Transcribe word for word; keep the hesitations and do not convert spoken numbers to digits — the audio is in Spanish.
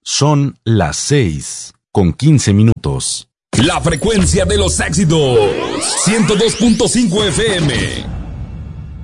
Son las seis con quince minutos. La frecuencia de los éxitos. ciento dos punto cinco F M.